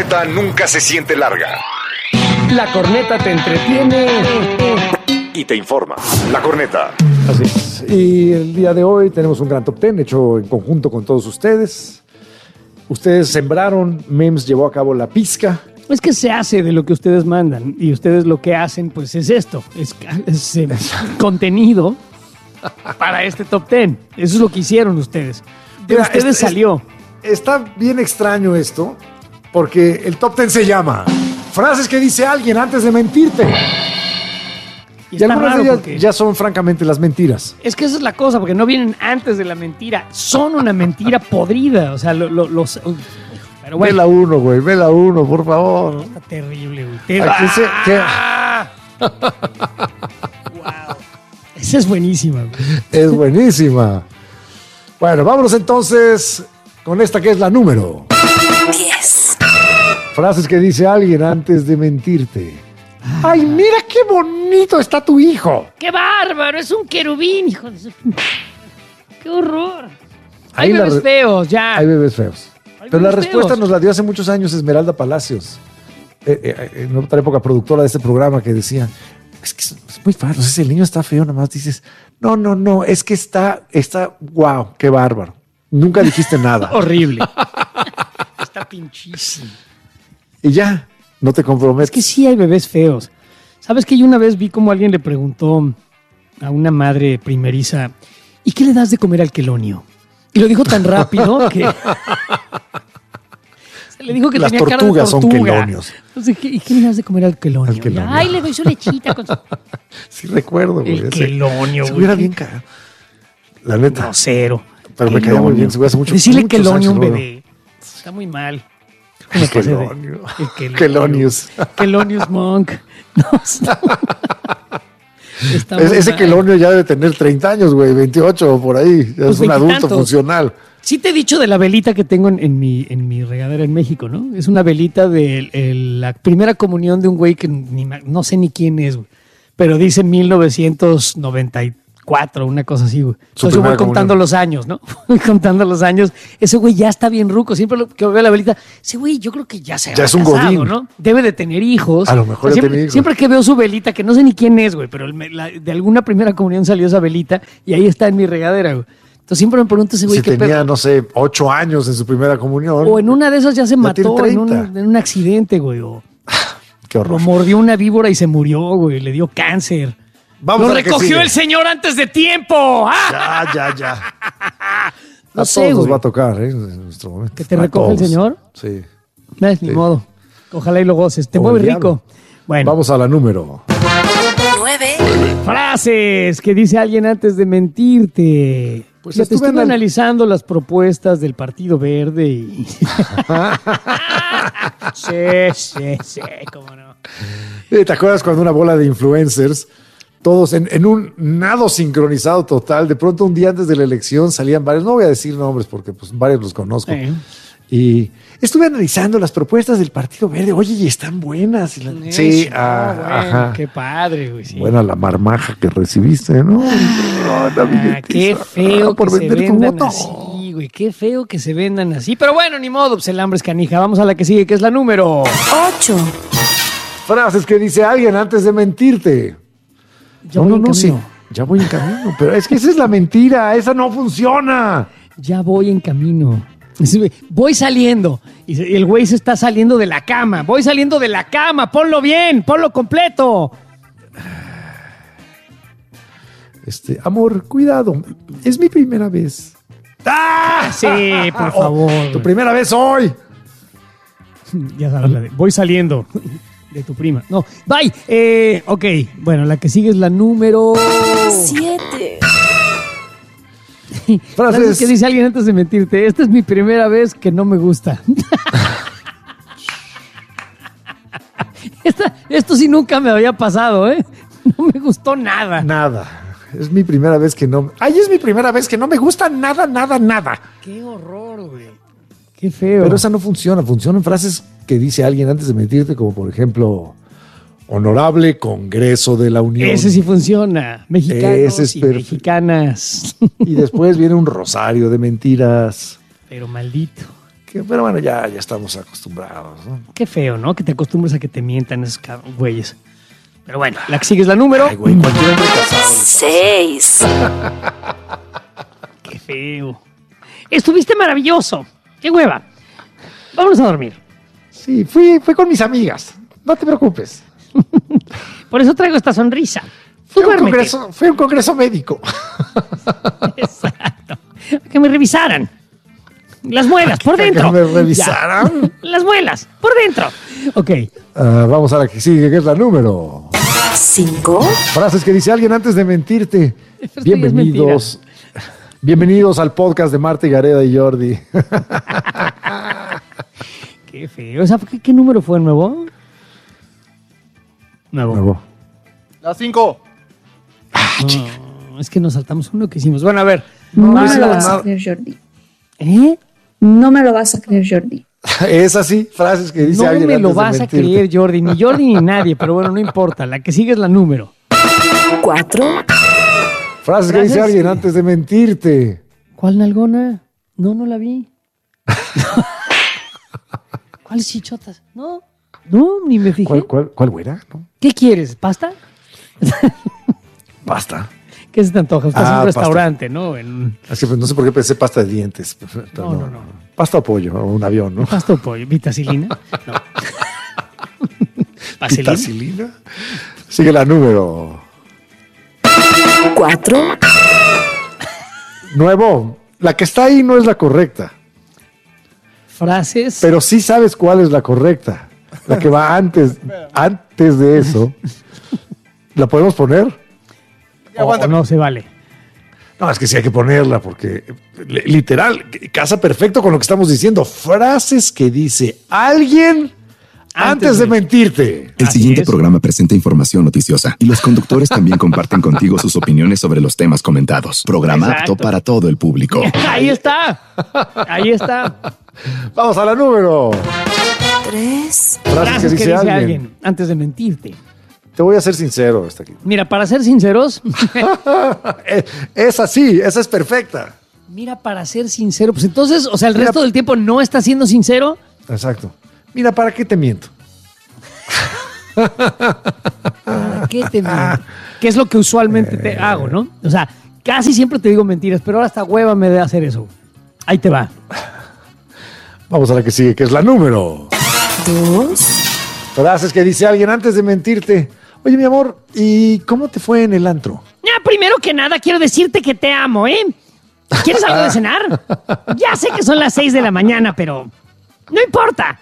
corneta nunca se siente larga. La corneta te entretiene Y te informa. La corneta. Así es. Y el día de hoy tenemos un gran top 10 hecho en conjunto con todos ustedes. Ustedes sembraron, MEMS llevó a cabo la pizca. Es que se hace de lo que ustedes mandan y ustedes lo que hacen pues es esto, es contenido para este top 10. Eso es lo que hicieron ustedes. De Mira, ustedes salió. Está bien extraño esto, porque el top 10 se llama Frases que dice alguien antes de mentirte. Y algunas de ellas ya son francamente las mentiras. Es que esa es la cosa, porque no vienen antes de la mentira, son una mentira podrida. O sea, pero bueno. Ve la uno, güey, ve la uno, por favor. Está terrible, güey. Wow. Esa es buenísima, güey. Es buenísima. Bueno, vámonos entonces con esta que es la número 10. Frases que dice alguien antes de mentirte. ¡Ay, mira qué bonito está tu hijo! ¡Qué bárbaro! Es un querubín, hijo de su... ¡Qué horror! Hay Ahí bebés feos, ya. Hay bebés feos. Hay Pero la bebés respuesta feos. nos la dio hace muchos años Esmeralda Palacios. En otra época productora de este programa, que decía, es que es muy fácil, si el niño está feo, nada más dices, no, es que está, wow, qué bárbaro. Nunca dijiste nada. Horrible. Está pinchísimo. Y ya, no te comprometes. Es que sí hay bebés feos. ¿Sabes que yo una vez vi como alguien le preguntó a una madre primeriza, ¿y qué le das de comer al quelonio? Y lo dijo tan rápido que... Le dijo que Las tenía cara de tortugas son tortuga. quelonios. Entonces, ¿y qué le das de comer al quelonio? Al quelonio. Ay, le doy su lechita con su... Sí recuerdo, güey. El quelonio, Se güey. hubiera bien cagado. La neta. Grosero. Pero me caía muy bien, se hubiera hace mucho. Decirle muchos quelonio a un años, bebé. Está muy mal. El pasé de- quelonio. el Quelonius. Quelonius Monk. No, está muy Ese mal. quelonio ya debe tener 30 años, güey, 28 o por ahí. Ya Pues es un adulto veintitantos. funcional. Sí te he dicho de la velita que tengo en mi regadera en México, ¿no? Es una velita de la primera comunión de un güey que no sé ni quién es, güey. Pero dice 1994, una cosa así, güey. Entonces yo voy primera contando comunión. los años, ¿no? Voy contando los años. Ese güey ya está bien ruco. Siempre que veo la velita, ese güey yo creo que ya se Ya ha es un casado, godín. ¿no? Debe de tener hijos. A lo mejor ya siempre, tiene hijos. siempre que veo su velita, que no sé ni quién es, güey, pero de alguna primera comunión salió esa velita y ahí está en mi regadera, güey. Entonces siempre me pregunto ese güey Si qué tenía, pedo. no sé, 8 años en su primera comunión. O en una de esas ya se Ya mató tiene en 30. un accidente, güey. O Qué lo horror. mordió una víbora y se murió, güey. Le dio cáncer. Vamos ¡Lo a la que recogió sigue. el señor antes de tiempo! ¡Ah! Ya. No A sé, todos nos güey. va a tocar, en nuestro momento. ¿Que te A recoge el todos. señor? Sí. Ni Sí. modo. Ojalá y lo goces. Te O mueve el rico. diablo. Bueno, Vamos a la número. 9. frases que dice alguien antes de mentirte. Pues Fíjate, estuve estuve analizando las propuestas del Partido Verde y... sí, cómo no. ¿Te acuerdas cuando una bola de influencers, todos en un nado sincronizado total, de pronto un día antes de la elección salían varios, no voy a decir nombres porque pues varios los conozco, y estuve analizando las propuestas del Partido Verde, oye, y están buenas. Y sí, Eso, bueno, ajá. qué padre, güey. Sí. Buena la marmaja que recibiste, ¿no? La billetiza. Qué feo por que se vender tu vendan voto. así, güey. Qué feo que se vendan así. Pero bueno, ni modo, pues el hambre es canija. Vamos a la que sigue, que es la número. 8. Frases que dice alguien antes de mentirte. Ya voy en camino. Sí. Ya voy en camino. Pero es que esa es la mentira. Esa no funciona. Ya voy en camino. Voy saliendo. Y el güey se está saliendo de la cama. Voy saliendo de la cama. Ponlo bien, ponlo completo. Amor, cuidado. Es mi primera vez. ¡Ah! Sí, por favor. Tu primera vez hoy. Ya sabes la de. Voy saliendo. De tu prima. No, bye. Ok, bueno, la que sigue es la número 7. Frases que dice alguien antes de mentirte. Esta es mi primera vez que no me gusta. Esto sí nunca me había pasado, ¿eh? No me gustó nada. Nada. Es mi primera vez que no. ¡Ay, es mi primera vez que no me gusta nada! Qué horror, güey. Qué feo. Pero esa no funciona. Funcionan frases que dice alguien antes de mentirte, como por ejemplo, Honorable Congreso de la Unión. Ese sí funciona. Mexicanos Ese es y perfecto. mexicanas. Y después viene un rosario de mentiras. Pero maldito. Pero bueno, ya estamos acostumbrados, ¿no? Qué feo, ¿no? Que te acostumbres a que te mientan esos güeyes. Pero bueno, la que sigue es la número. Ay, güey, cualquier hombre casado. 6. Qué feo. Estuviste maravilloso. Qué hueva. Vámonos a dormir. Sí, fui con mis amigas. No te preocupes. Por eso traigo esta sonrisa. Fui a Duérmete. un congreso médico. Exacto. Que me revisaran. Las muelas, por dentro. ¿Que me revisaran? Ya. Las muelas, por dentro. Ok. Vamos a la que sigue, que es la número. 5. Frases que dice alguien antes de mentirte. Esto ya es Bienvenidos. Bienvenidos al podcast de Marta y Gareda y Jordi. Qué feo. O sea, ¿qué número fue el nuevo? Nuevo. La 5. No, es que nos saltamos uno que hicimos. Bueno, a ver. No me hicimos lo vas nada. a creer, Jordi. ¿Eh? No me lo vas a creer, Jordi. Es así, frases que dice No alguien me lo antes de vas a mentirte. creer, Jordi. Ni Jordi ni nadie. Pero bueno, no importa. La que sigue es la número. 4. Frases que dice Frases, alguien sí. antes de mentirte. ¿Cuál nalgona? No la vi. ¿Cuáles chichotas? No, ni me fijé. ¿Cuál güera? ¿No? ¿Qué quieres? ¿Pasta? Pasta. ¿Qué se te antoja? Estás en un Pasta. restaurante, ¿no? En Así pues, no sé por qué pensé pasta de dientes. Pero No. Pasta o pollo, o un avión, ¿no? pasta o pollo. ¿Vitacilina? No. ¿Vaselina? Vitacilina. Sigue la número. 4. Nuevo. La que está ahí no es la correcta, Frases. pero sí sabes cuál es la correcta. La que va antes de eso. ¿La podemos poner? o no se vale. No, es que sí hay que ponerla porque literal, casa perfecto con lo que estamos diciendo. Frases que dice alguien antes de mentirte. El Así siguiente es. programa presenta información noticiosa y los conductores también comparten contigo sus opiniones sobre los temas comentados. Programa Exacto. apto para todo el público. Ahí está. Ahí está. Vamos a la número. 3. Frases que dice alguien. antes de mentirte. Te voy a ser sincero hasta aquí. Mira, para ser sinceros, Esa sí, esa es perfecta. para ser sincero, pues entonces, o sea, el resto del tiempo no estás siendo sincero. Exacto. Mira, ¿para qué te miento? ¿Para qué te miento? Que es lo que usualmente te hago, ¿no? O sea, casi siempre te digo mentiras, pero ahora hasta hueva me de hacer eso. Ahí te va. Vamos a la que sigue, que es la número. 2. Frases que dice alguien antes de mentirte. Oye, mi amor, ¿y cómo te fue en el antro? Primero que nada, quiero decirte que te amo, ¿eh? ¿Quieres algo de cenar? Ya sé que son las 6 de la mañana, pero no importa.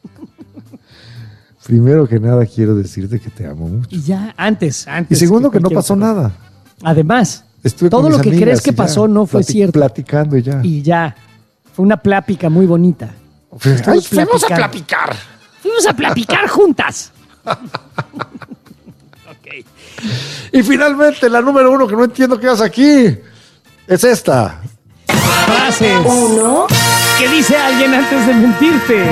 Primero que nada, quiero decirte que te amo mucho. Y ya, antes. Y segundo, que no cualquier pasó otra cosa. nada. Además, Estuve con todo mis lo que amigas crees que y ya, pasó no fue cierto. Platicando y ya. Y ya. Fue una plática muy bonita. Ay, fuimos a platicando. platicar. Fuimos a platicar juntas. Ok. Y finalmente, la número 1 que no entiendo qué haces aquí es esta. Frases 1. que dice alguien antes de mentirte.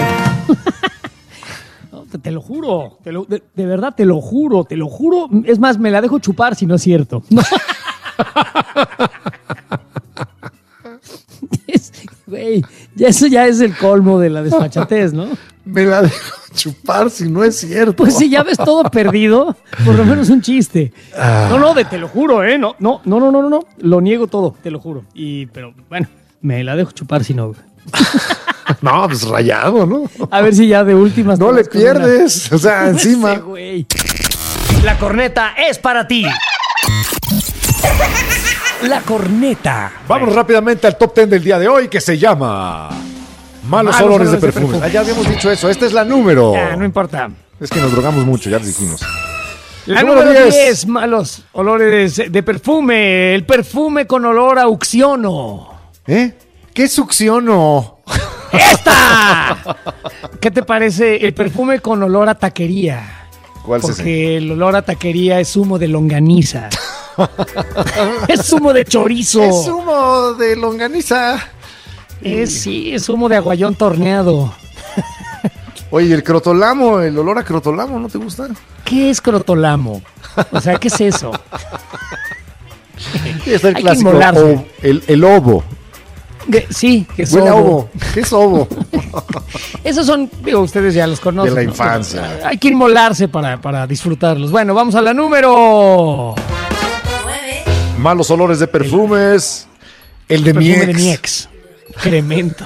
No, te lo juro. De verdad, te lo juro. Es más, me la dejo chupar si no es cierto. No. Güey, eso ya es el colmo de la desfachatez, ¿no? Me la dejo chupar si no es cierto. Pues si ya ves todo perdido, por lo menos un chiste. No, te lo juro, ¿eh? No. Lo niego todo, te lo juro. Pero bueno, me la dejo chupar si no. No, pues rayado, ¿no? A ver si ya de últimas. No te le vas con una. pierdes. O sea, encima. Ese güey. La corneta es para ti. La corneta. Vamos rápidamente al top 10 del día de hoy que se llama Malos olores de perfume. Ya habíamos dicho eso. Esta es la número. Ya, no importa. Es que nos drogamos mucho, ya lo dijimos. La Número número 10. 10, malos olores de perfume. El perfume con olor a uxiono. ¿Eh? ¿Qué succiono? ¡Esta! ¿Qué te parece el perfume con olor a taquería? ¿Cuál es ese? Porque el olor a taquería es humo de longaniza. Es humo de chorizo. Es humo de longaniza. Sí, es humo de aguayón torneado. Oye, el crotolamo, el olor a crotolamo, ¿no te gusta? ¿Qué es crotolamo? O sea, ¿qué es eso? Está el Hay que clásico, inmolarse. el ovo. Sí, que Huele a ovo. ¿Qué es ovo? Esos son, digo, ustedes ya los conocen. De la ¿no? infancia. Hay que inmolarse para disfrutarlos. Bueno, vamos a la número... Malos olores de perfumes. El de mi perfume ex. de mi ex. Cremento.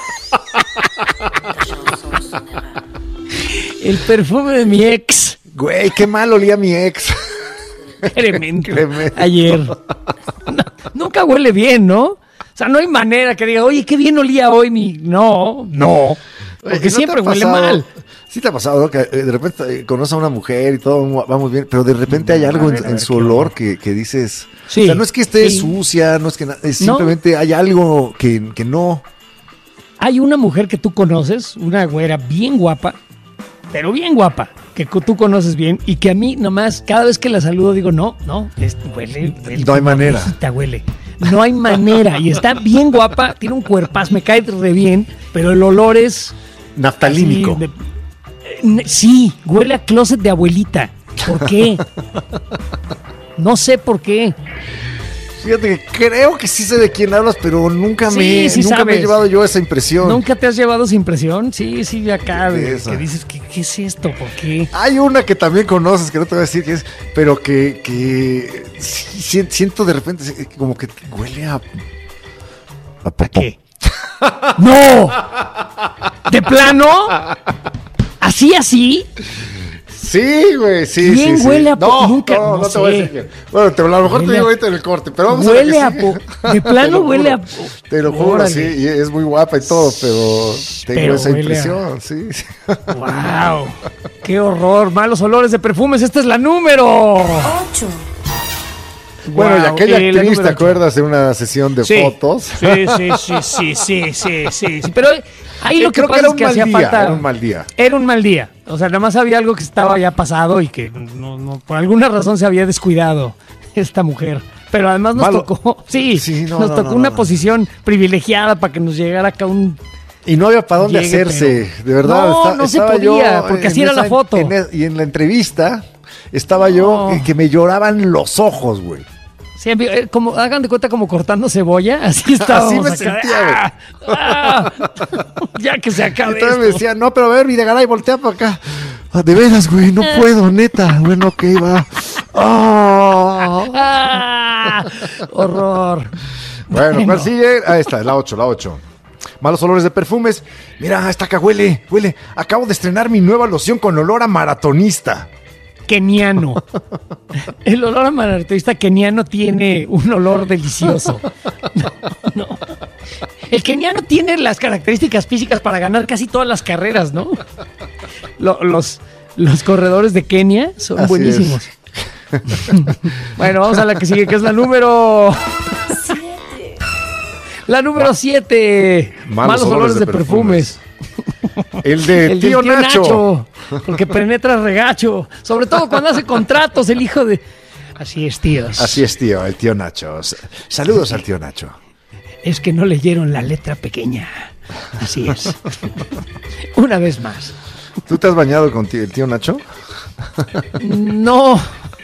El perfume de mi ex. Güey, qué mal olía mi ex. Cremento. Cremento. Ayer. Nunca huele bien, ¿no? O sea, no hay manera que diga, oye, qué bien olía hoy mi... No. Porque ¿No siempre te ha huele pasado? mal. Sí te ha pasado, ¿no? Que de repente conoces a una mujer y todo va muy bien, pero de repente hay algo en su olor que dices... Sí, o sea, no es que esté sí. sucia, no es que... Es No. simplemente hay algo que no... Hay una mujer que tú conoces, una güera bien guapa, pero bien guapa, que tú conoces bien y que a mí nomás cada vez que la saludo digo, no, huele. No hay manera. Viejita huele. No hay manera. Y está bien guapa, tiene un cuerpazo, me cae re bien, pero el olor es... Naftalínico. así sí, huele a closet de abuelita. ¿Por qué? No sé por qué. Fíjate que creo que sí sé de quién hablas, pero nunca Sí, me he sabes. llevado yo esa impresión. ¿Nunca te has llevado esa impresión? Sí, acá, Esa. que dices, ¿qué es esto? ¿Por qué? Hay una que también conoces, que no te voy a decir qué es, pero que sí, siento de repente como que huele a popó. ¿Qué? ¡No! ¿De plano? ¿Así? Sí, güey, sí. ¿Quién sí. huele a no, nunca? no, No te voy a sé. decir quién. Bueno, a lo mejor te Huele digo a- ahorita en el corte, pero vamos Huele a a ver que sigue. de plano huele a... Te lo juro, Órale. sí, y es muy guapa y todo, pero tengo Pero esa huele a- impresión, sí. ¡Wow! ¡Qué horror! Malos olores de perfumes. Esta es la número... 8, Bueno, y Wow, aquella la actriz, número ¿te ocho. acuerdas de una sesión de Sí. fotos? Sí. Pero ahí lo que Creo que pasa era es un que mal hacía día, falta... era un mal día. Era un mal día. O sea, nada más había algo que estaba ya pasado y que no, por alguna razón se había descuidado esta mujer. Pero además nos Malo. tocó... No, nos tocó no, una no. posición privilegiada para que nos llegara acá un... Y no había para dónde Llegue, hacerse, de verdad. No se estaba podía, yo porque en así era la foto. y en la entrevista estaba yo No. que me lloraban los ojos, güey. Sí, como, hagan de cuenta como cortando cebolla, así estábamos Así me acá. sentía, Ya que se acabe Entonces me esto. decía, no, pero a ver, Videgaray, voltea para acá. Ah, de veras, güey, no puedo, neta. Bueno, ok, va. Ah. Horror. Bueno, ¿cuál sigue? Ahí está, la 8. Malos olores de perfumes. Mira, esta acá huele. Acabo de estrenar mi nueva loción con olor a maratonista. Keniano. El olor a maratonista keniano tiene un olor delicioso. No. El keniano tiene las características físicas para ganar casi todas las carreras, ¿no? Los corredores de Kenia son Así buenísimos. Bueno, vamos a la que sigue, que es la número... 7, La número 7. Malos olores de perfumes. El de El tío del Nacho. Porque penetra regacho. Sobre todo cuando hace contratos, el hijo de... Así es, tíos. Así es, tío, el tío Nacho. Saludos al tío Nacho. Es que no leyeron la letra pequeña. Así es. Una vez más. ¿Tú te has bañado con el tío Nacho? No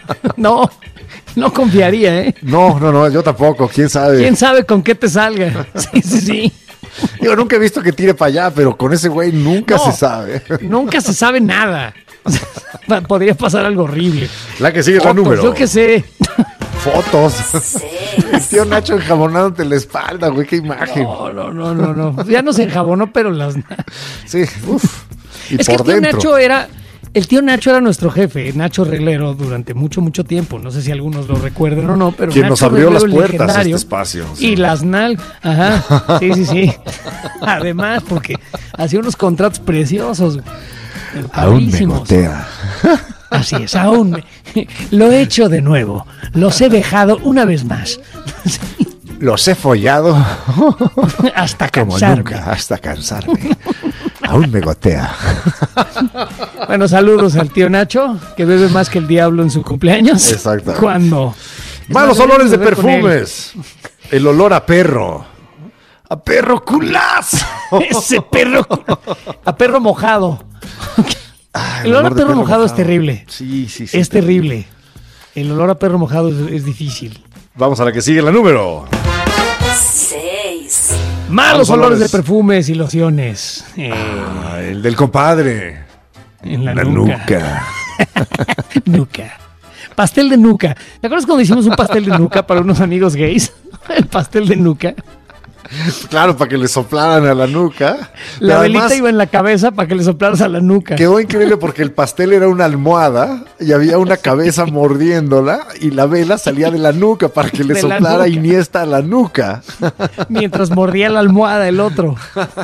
confiaría, ¿eh? No, yo tampoco, quién sabe. ¿Quién sabe con qué te salga? Sí. Yo nunca he visto que tire para allá, pero con ese güey nunca No. se sabe. Nunca se sabe nada. Podría pasar algo horrible. La que sigue es la Fotos, número. yo qué sé. Fotos. 6, El tío Nacho enjabonándote la espalda, güey, qué imagen. No. Ya nos enjabonó, pero las... Sí, uff. Y Es que por el tío dentro. Nacho era... El tío Nacho era nuestro jefe, Nacho Reglero, durante mucho tiempo. No sé si algunos lo recuerden o no, pero Quien Nacho nos abrió Reglero, las el puertas a este legendario, espacio. Sí. Y las Ajá, sí. Además, porque hacía unos contratos preciosos. Aún me padrísimos. gotea. Así es, aún lo he hecho de nuevo. Los he dejado una vez más. Los he follado Hasta como cansarme. nunca, hasta cansarme. Aún me gotea. Bueno, saludos al tío Nacho, que bebe más que el diablo en su cumpleaños. Exacto. Cuando... Malos Es más, olores de deberíamos beber con él. perfumes. El olor a perro. A perro culazo. Ese perro... A perro mojado. Ay, El olor a perro mojado es terrible. Sí. Es terrible. El olor a perro mojado es difícil. Vamos a la que sigue, la número. 6, Malos olores de perfumes y lociones. El del compadre. En la La nuca. Nuca. Pastel de nuca. ¿Te acuerdas cuando hicimos un pastel de nuca para unos amigos gays? El pastel de nuca. Claro, para que le soplaran a la nuca. La Pero velita además, iba en la cabeza para que le soplaras a la nuca. quedó increíble porque el pastel era una almohada y había una cabeza mordiéndola y la vela salía de la nuca para que le De la soplara nuca. Iniesta a la nuca. Mientras mordía la almohada el otro.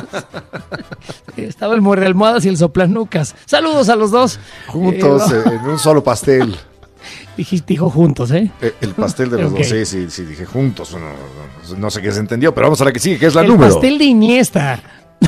Estaba el muerde almohadas y el soplanucas. Saludos a los dos. Juntos en un solo pastel. Dijo juntos, ¿eh? El pastel de los Ok. dos. Sí, dije juntos. No sé qué se entendió, pero vamos a la que sigue, que es la El número. pastel de Iniesta.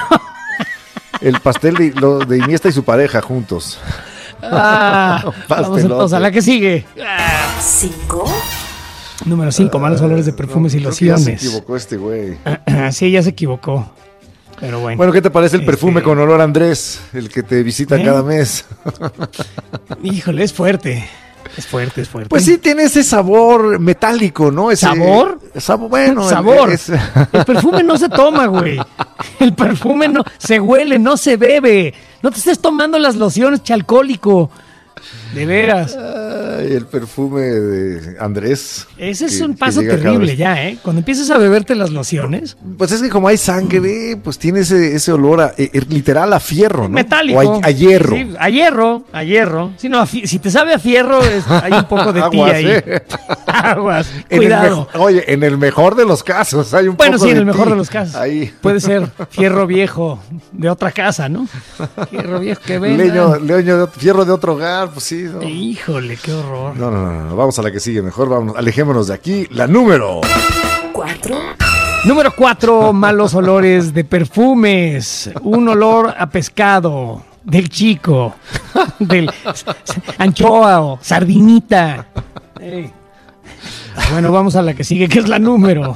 El pastel de Iniesta y su pareja juntos. Pastelote. Vamos entonces a la que sigue. 5, Número 5, malos olores de perfumes y Creo que ya se lociones. equivocó este güey. Sí, ya se equivocó. Pero bueno. Bueno, ¿qué te parece el perfume con olor a Andrés? El que te visita ¿Eh? cada mes. Híjole, es fuerte. Es fuerte. Pues sí, tiene ese sabor metálico, ¿no? Ese, ¿Sabor? Bueno, Sabor. El perfume no se toma, güey. El perfume no se huele, no se bebe. No te estés tomando las lociones, chalcólico. De veras. Ay, el perfume de Andrés. Ese es que- un que paso llega cada terrible vez. ya, ¿eh? Cuando empiezas a beberte las lociones. Pues es que como hay sangre, pues tiene ese olor a, literal a fierro, ¿no? Metálico. O a hierro. Sí, a hierro. Si, no, si te sabe a fierro, hay un poco de ti Aguas, ahí. ¿eh? Aguas, En el cuidado. oye, en el mejor de los casos hay un Bueno, poco sí, en de el mejor ti de los casos. Ahí. Puede ser fierro viejo de otra casa, ¿no? Fierro viejo que venga. Fierro de otro hogar, pues sí. ¿no? Híjole, qué horror. No. Vamos a la que sigue mejor. Vamos, alejémonos de aquí. La número. 4, Número 4, malos olores de perfumes. Un olor a pescado del chico, del anchoa o sardinita. Ey. Bueno, vamos a la que sigue, que es la número.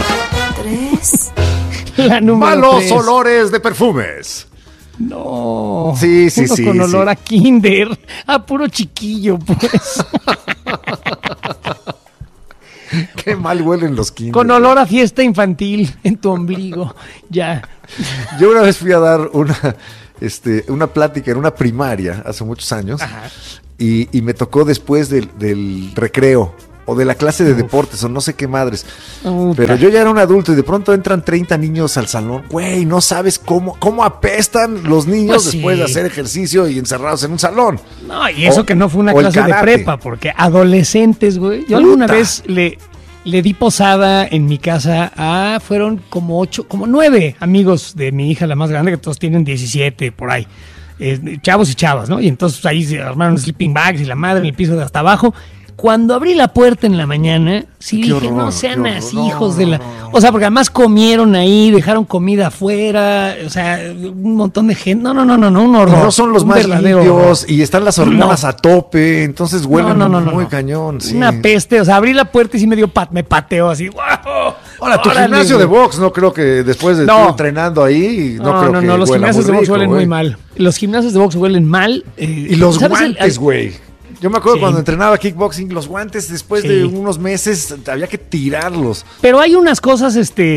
3, La número Malos 3. olores de perfumes. No. Sí, Uno con sí. olor a kinder, a puro chiquillo, pues. Qué mal huelen los kinder. Con olor a fiesta infantil en tu ombligo. Ya. Yo una vez fui a dar una plática en una primaria hace muchos años y me tocó después del recreo o de la clase de deportes o no sé qué madres. Puta. Pero yo ya era un adulto y de pronto entran 30 niños al salón. Güey, no sabes cómo apestan los niños Pues sí. después de hacer ejercicio y encerrados en un salón. No, y eso O- que no fue una o el clase de karate. prepa, porque adolescentes, güey. Yo Puta. alguna vez le di posada en mi casa fueron como 9 amigos de mi hija, la más grande, que todos tienen 17 por ahí. Chavos y chavas, ¿no? Y entonces ahí se armaron sleeping bags y la madre en el piso de hasta abajo. Cuando abrí la puerta en la mañana, sí Qué dije, horror, no sean qué horror. así, hijos de la... O sea, porque además comieron ahí, dejaron comida afuera, o sea, un montón de gente. No, un horror. No son los un más verdadero limpios horror. y están las hormonas No. a tope, entonces huelen No. muy cañón. Sí. Una peste, o sea, abrí la puerta y sí me pateó así. ¡Wow! Ahora, tu Órale, gimnasio de güey. box, no creo que después de No. estar entrenando ahí, no creo que los huela gimnasios de muy box rico, huelen güey. muy mal. Los gimnasios de box huelen mal. Y los ¿sabes guantes, güey. Yo me acuerdo Sí. cuando entrenaba kickboxing, los guantes después Sí. de unos meses había que tirarlos. Pero hay unas cosas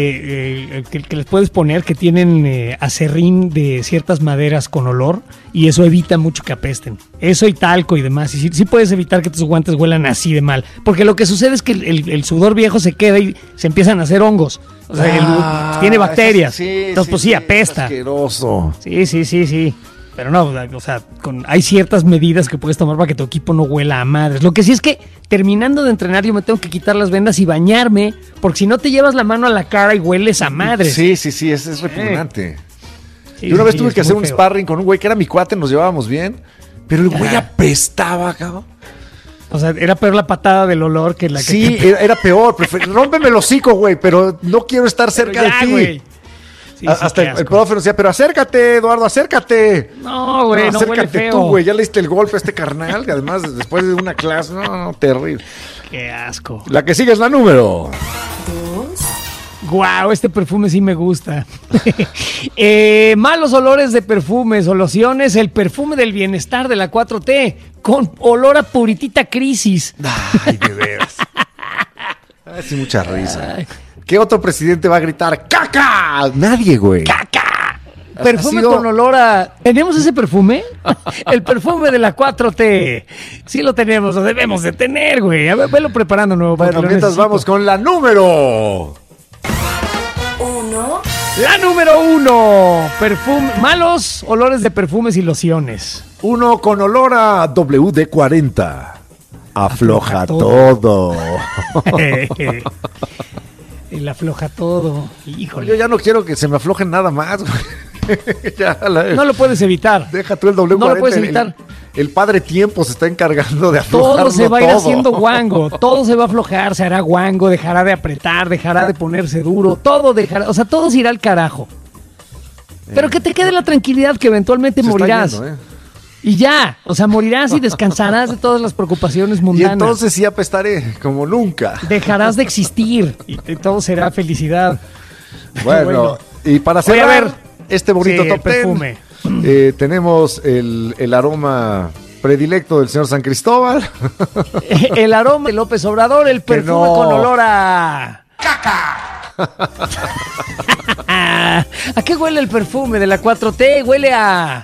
que les puedes poner que tienen acerrín de ciertas maderas con olor y eso evita mucho que apesten. Eso y talco y demás. Y sí puedes evitar que tus guantes huelan así de mal. Porque lo que sucede es que el sudor viejo se queda y se empiezan a hacer hongos. O sea, tiene bacterias. Entonces, pues sí, apesta. Asqueroso. Sí. Pero no, o sea, hay ciertas medidas que puedes tomar para que tu equipo no huela a madres. Lo que sí es que terminando de entrenar yo me tengo que quitar las vendas y bañarme, porque si no te llevas la mano a la cara y hueles a madres. Sí, es repugnante. Sí, Yo una vez tuve es que hacer muy un feo. sparring con un güey que era mi cuate, nos llevábamos bien, pero el güey Ajá. apestaba, cabrón. O sea, era peor la patada del olor que la que Sí, te... era peor. Rómpeme el hocico, güey, pero no quiero estar cerca Ya, de ti. güey. Sí, Hasta qué el asco. profe nos decía, pero acércate, Eduardo, acércate. No, güey, no huele acércate feo. tú, güey. Ya le diste el golpe a este carnal, que además después de una clase, no, terrible. Qué asco. La que sigue es la número. 2, Guau, este perfume sí me gusta. Malos olores de perfumes o lociones, el perfume del bienestar de la 4T, con olor a puritita crisis. Ay, de veras. Ay, sí, mucha risa. Ay, ¿Qué otro presidente va a gritar ¡caca! Nadie, güey. Perfume Ha sido- con olor a... ¿Tenemos ese perfume? El perfume de la 4T. Sí lo tenemos, lo debemos de tener, güey. A ver, velo preparando nuevo. porque Bueno, lo mientras necesito. vamos con la número. 1, La número 1. Perfume... Malos olores de perfumes y lociones. 1 con olor a WD-40. Afloja todo. El afloja todo. Híjole. Yo ya no quiero que se me aflojen nada más, güey. Ya No lo puedes evitar. deja tú el W40. No lo puedes evitar. El padre tiempo se está encargando de aflojarlo Todo se va a ir todo. haciendo guango, todo se va a aflojar, se hará guango, dejará de apretar, dejará de ponerse duro, todo dejará, o sea, todo se irá al carajo. Pero que te quede la tranquilidad que eventualmente Se está morirás. yendo, ¿eh? Y ya, o sea, morirás y descansarás de todas las preocupaciones Y mundanas. entonces sí apestaré, como nunca. Dejarás de existir y todo será felicidad. Bueno, y para Voy a cerrar ver. este bonito Sí, top 10, perfume. tenemos el aroma predilecto del señor San Cristóbal. El aroma de López Obrador, el Que perfume no. con olor a... ¿A qué huele el perfume de la 4T? Huele a...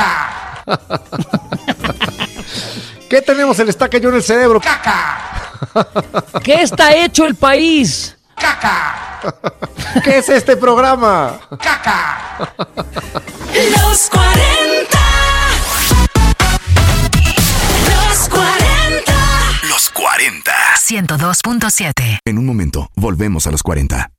¿Qué tenemos? El estaca yo en el cerebro. ¿Qué está hecho el país? ¿Qué es este programa? los 40. Los 40. Los 40. 102.7. En un momento, volvemos a los 40.